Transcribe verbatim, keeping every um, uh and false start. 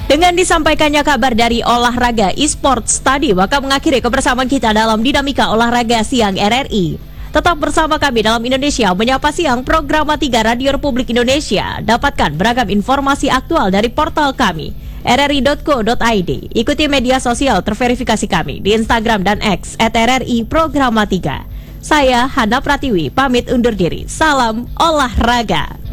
Dengan disampaikannya kabar dari olahraga e-sports tadi, maka mengakhiri kebersamaan kita dalam Dinamika Olahraga Siang R R I. Tetap bersama kami dalam Indonesia Menyapa Siang, program tiga Radio Republik Indonesia. Dapatkan beragam informasi aktual dari portal kami r r i dot co dot i d. Ikuti media sosial terverifikasi kami di Instagram dan X at R R I Programa tiga. Saya Hana Pratiwi, pamit undur diri. Salam olahraga.